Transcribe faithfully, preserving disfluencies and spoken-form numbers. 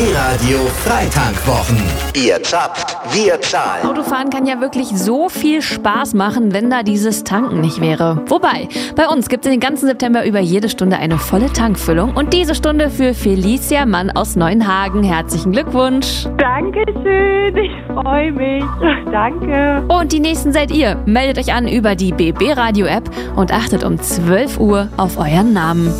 Radio Freitankwochen. Ihr zappt, wir zahlen. Autofahren kann ja wirklich so viel Spaß machen, wenn da dieses Tanken nicht wäre. Wobei, bei uns gibt es den ganzen September über jede Stunde eine volle Tankfüllung. Und diese Stunde für Felicia Mann aus Neuenhagen. Herzlichen Glückwunsch. Dankeschön, ich freue mich. Danke. Und die nächsten seid ihr. Meldet euch an über die B B Radio App und achtet um zwölf Uhr auf euren Namen.